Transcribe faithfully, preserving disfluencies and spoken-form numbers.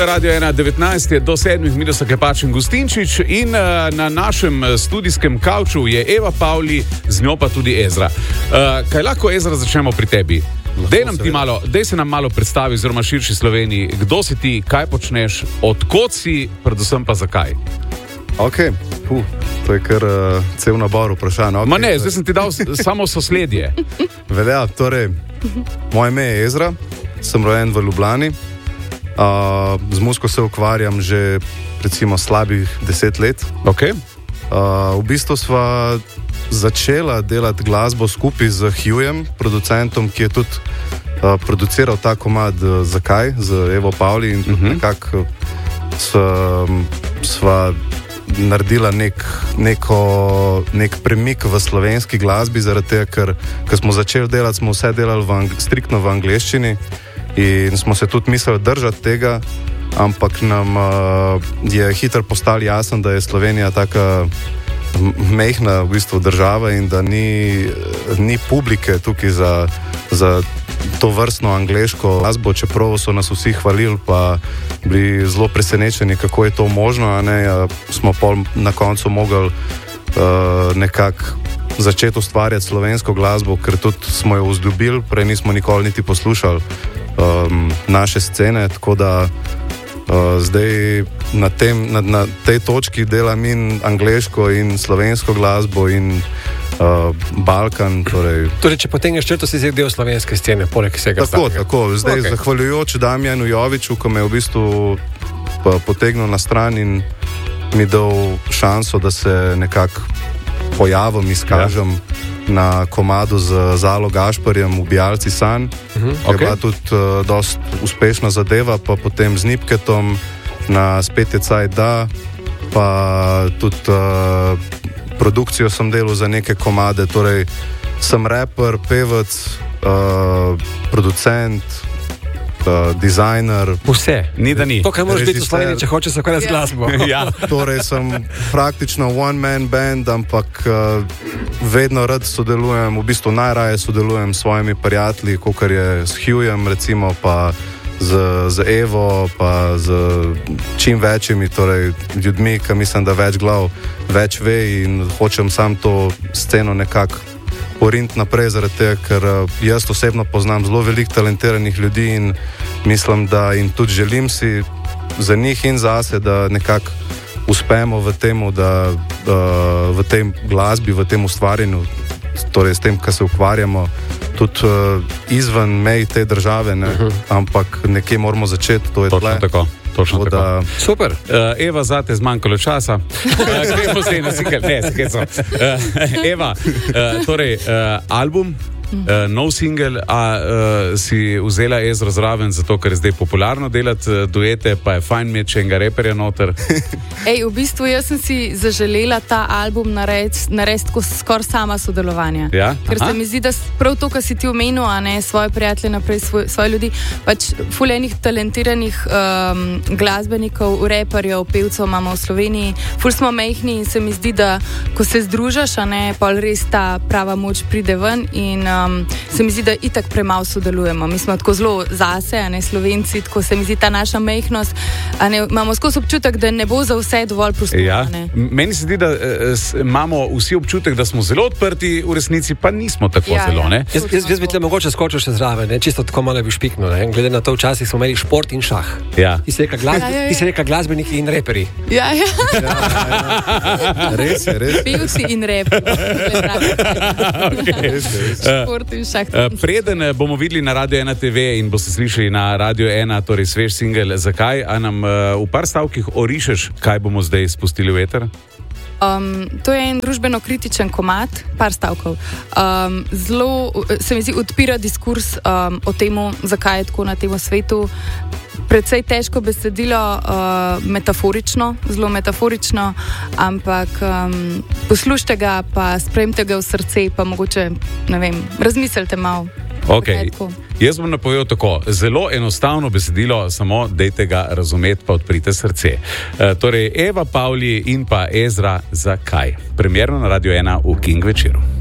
je Radio ena devetnajst, je do sedmih, mi so Klepač in Gustinčič in uh, na našem studijskem kavču je Eva Pavli, z njo pa tudi Ezra. Uh, kaj lahko, Ezra, začnemo pri tebi? Dej, nam ti malo, dej se nam malo predstavi, oziroma širši Sloveniji, kdo si ti, kaj počneš, odkot si, predvsem pa zakaj? Ok, Puh, to je kar uh, cel nabor vprašanj. Okay, Ma ne, zdaj sem ti dal samo sosledje. Velja, torej, moje ime je Ezra, sem rojen v Ljubljani. Uh, z muziko se ukvarjam že recimo slabih deset let. Okay. Uh, v bistvu sva začela delati glasbo skupaj z Hughjem, producentom, ki je tudi uh, produciral ta komad uh, Zakaj, z Evo Pavli in tudi uh-huh. nekako sva, sva naredila nek, neko, nek premik v slovenski glasbi, zaradi tega, ker, ker smo začeli delati, smo vse delali v ang- striktno v angleščini. In smo se tudi mislili držati tega, ampak nam uh, je hitro postalo jasno, da je Slovenija taka mehna v bistvu država in da ni, ni publike tukaj za, za to vrstno angleško glasbo, čeprav so nas vsi hvalili, pa bili zelo presenečeni, kako je to možno, a ne, a smo pol na koncu mogli uh, nekako začeti ustvarjati slovensko glasbo, ker tudi smo jo vzljubili, prej nismo nikoli niti poslušali Um, naše scene, tako da uh, zdaj na, tem, na, na tej točki delam in angleško in slovensko glasbo in uh, Balkan. Torej, torej, če potegneš črto, si zdaj del slovenske scene, poleg vsega tako, stavega. Tako, zdaj okay. Zahvaljujoč Damjanu Joviču, ko me je v bistvu potegnil na stran in mi dal šanso, da se nekako pojavim, izkažem. Ja. Na komadu z Zalo Gašparjem, Ubijalci sanj, uh-huh. ki okay. je bila tudi uh, dost uspešna zadeva, pa potem z Nipketom na Spet je cajt da, pa tudi uh, produkcijo sem delal za neke komade, torej sem raper, pevec, uh, producent, uh, dizajner. Vse, ni da ni. To, kar moraš biti v Sloveniji, če hočeš se ukvarjati z glasbo. Ja. Torej sem praktično one-man band, ampak uh, vedno rad sodelujem, v bistvu najraje sodelujem s svojimi prijatelji, kakor je s Hughjem, recimo, pa z, z Evo, pa z čim večjimi, torej ljudmi, ki mislim, da več glav, več ve in hočem sam to sceno nekako poriniti naprej, zaradi tega, ker jaz osebno poznam zelo veliko talentiranih ljudi in mislim, da in tudi želim si za njih in zase, da nekako uspemo v temu, da uh, v tej glasbi, v tem ustvarjanju, torej s tem, kar se ukvarjamo, tudi uh, izven mej te države, ne? Uh-huh. Ampak nekje moramo začeti, to je točno tle. Tako. Točno da... tako. Super. Uh, Eva, zate zmanjkalo časa. Uh, gremo se na single. Ne, se uh, Eva, uh, torej, uh, album, uh, nov single, a uh, si vzela Ezra zraven, zato ker je zdaj popularno delati uh, duete, pa je fajn imeti še enega reperja noter. Ej, v bistvu jaz sem si zaželela ta album narediti nared skoraj sama sodelovanja. Ja? Ker se mi zdi, da prav to, kar si ti omenil, a ne svoje prijatelje naprej, svoj, svoje ljudi, pač ful enih talentiranih um, glasbenikov, reperjev, pevcev imamo v Sloveniji, ful smo mehni in se mi zdi, da ko se združaš, a ne, pa res ta prava moč pride ven in um, se mi zdi, da itak premalo sodelujemo. Mi smo tako zelo zase, a ne, Slovenci, tako se mi zdi ta naša mehnost, a ne, imamo skozi občutek, da ne bo za vse dovolj prostora. Ja. Meni se zdi, da uh, s, imamo vsi občutek, da smo zelo odprti, v resnici pa nismo tako ja, zelo. Ja. Jaz, jaz, jaz bi tle mogoče skočil še zraven, ne? Čisto tako malo bi špiknil. Ne? Glede na to, včasih smo imeli šport in šah. Ja. Ti si rekla, glasbe, ja, ja, ja. rekla glasbeniki in reperi. Ja, ja. ja, ja, ja. Res je, res. Pevci in reperi. Okay. Šport in šah. Uh, preden bomo videli na Radio ena te ve in boste slišali na Radio ena, torej svež single Zakaj, a nam uh, v par stavkih orišeš, kaj bomo zdaj spustili v eter? Um, to je en družbeno-kritičen komad, par stavkov. Um, zelo, se mi zdi, odpira diskurs um, o tem, zakaj je tako na tem svetu. Predvsej težko besedilo, uh, metaforično, zelo metaforično, ampak um, poslušajte ga, pa sprejmite ga v srce, pa mogoče, ne vem, razmislite malo. Okay. Jaz bom napovedal tako, zelo enostavno besedilo, samo dejte ga razumeti, pa odprite srce. E, torej, Eva Pavli in pa Ezra Zakaj. Premierno na Radio ena v King večeru.